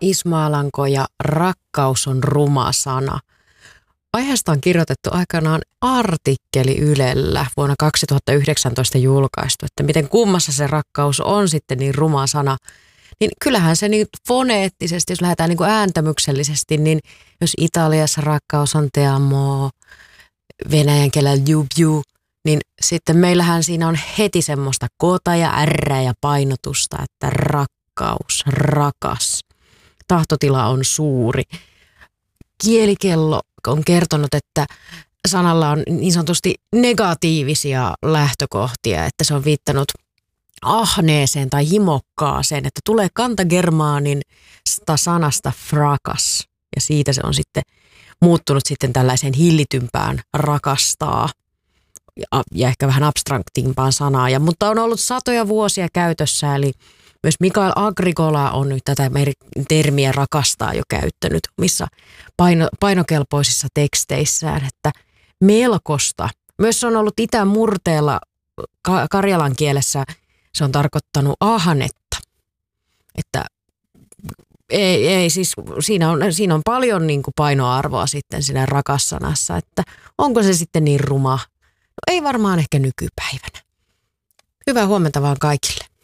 Ismo Alanko ja rakkaus on ruma sana. Aiheesta on kirjoitettu aikanaan artikkeli Ylellä vuonna 2019 julkaistu, että miten kummassa se rakkaus on sitten niin ruma sana. Niin kyllähän se niin foneettisesti, jos lähdetään niin kuin ääntämyksellisesti, niin jos Italiassa rakkaus on te amo, venäjän kielellä jubiu, niin sitten meillähän siinä on heti semmoista kota ja ärrää ja painotusta, että rakkaus, rakas. Tahtotila on suuri. Kielikello on kertonut, että sanalla on niin sanotusti negatiivisia lähtökohtia, että se on viittanut ahneeseen tai himokkaaseen, että tulee kantagermaanista sanasta frakas ja siitä se on sitten muuttunut sitten tällaiseen hillitympään rakastaa ja ehkä vähän abstraktimpaan sanaan. Mutta on ollut satoja vuosia käytössä, eli myös Mikael Agricola on nyt tätä termiä rakastaa jo käyttänyt omissa painokelpoisissa teksteissään, että melkosta. Myös se on ollut itämurteella karjalan kielessä, se on tarkoittanut ahnetta. Että ei siis siinä on paljon niin kuin painoarvoa sitten siinä rakassanassa, että onko se sitten niin ruma? No ei varmaan ehkä nykypäivänä. Hyvää huomenta vaan kaikille.